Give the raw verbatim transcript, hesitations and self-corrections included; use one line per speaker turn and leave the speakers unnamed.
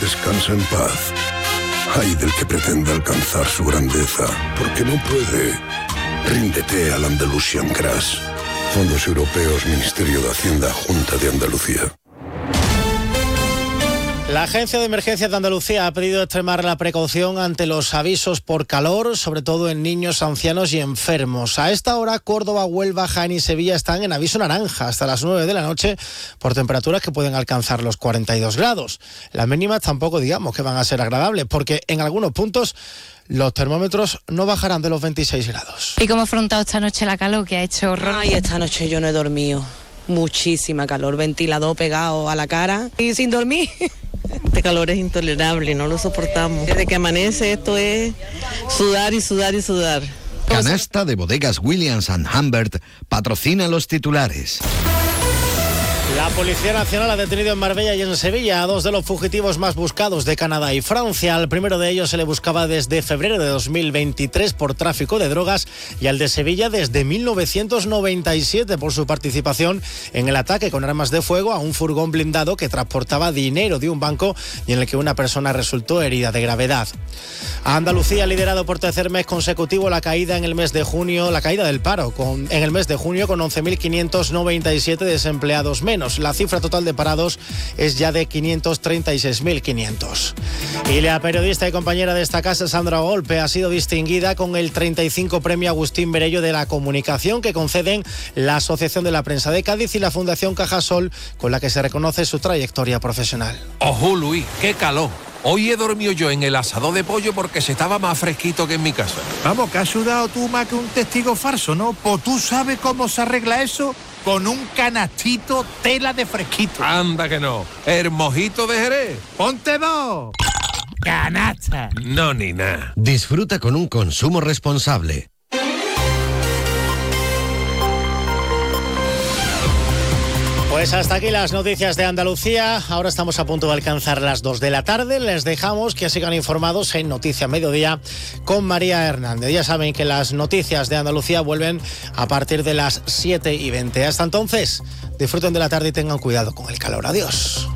descansa en paz. Ay del que pretenda alcanzar su grandeza, porque no puede. Ríndete al Andalusian Crash. Fondos Europeos, Ministerio de Hacienda, Junta de Andalucía.
La Agencia de Emergencias de Andalucía ha pedido extremar la precaución ante los avisos por calor, sobre todo en niños, ancianos y enfermos. A esta hora, Córdoba, Huelva, Jaén y Sevilla están en aviso naranja hasta las nueve de la noche por temperaturas que pueden alcanzar los cuarenta y dos grados. Las mínimas tampoco digamos que van a ser agradables, porque en algunos puntos los termómetros no bajarán de los veintiséis grados.
¿Y cómo ha afrontado esta noche la calor, que ha hecho horror?
Ay, esta noche yo no he dormido. Muchísima calor, ventilador pegado a la cara y sin dormir.
Este calor es intolerable, no lo soportamos. Desde que amanece esto es sudar y sudar y sudar.
Canasta de Bodegas Williams and Humbert patrocina los titulares.
La Policía Nacional ha detenido en Marbella y en Sevilla a dos de los fugitivos más buscados de Canadá y Francia. Al primero de ellos se le buscaba desde febrero de dos mil veintitrés por tráfico de drogas y al de Sevilla desde mil novecientos noventa y siete por su participación en el ataque con armas de fuego a un furgón blindado que transportaba dinero de un banco y en el que una persona resultó herida de gravedad. A Andalucía ha liderado por tercer mes consecutivo la caída en el mes de junio, la caída del paro con, en el mes de junio con once mil quinientos noventa y siete desempleados menos. La cifra total de parados es ya de quinientos treinta y seis mil quinientos. Y la periodista y compañera de esta casa, Sandra Golpe, ha sido distinguida con el treinta y cinco Premio Agustín Berello de la Comunicación que conceden la Asociación de la Prensa de Cádiz y la Fundación Cajasol, con la que se reconoce su trayectoria profesional.
¡Ojo, Luis! ¡Qué calor! Hoy he dormido yo en el asador de pollo porque se estaba más fresquito que en mi casa.
Vamos, que has sudado tú más que un testigo falso, ¿no? Pues tú sabes cómo se arregla eso con un canastito tela de fresquito.
Anda que no. ¿El mojito de Jerez?
¡Ponte dos! ¡Canasta!
No, ni nada.
Disfruta con un consumo responsable.
Pues hasta aquí las noticias de Andalucía. Ahora estamos a punto de alcanzar las dos de la tarde. Les dejamos que sigan informados en Noticia Mediodía con María Hernández. Ya saben que las noticias de Andalucía vuelven a partir de las siete y veinte. Hasta entonces, disfruten de la tarde y tengan cuidado con el calor. Adiós.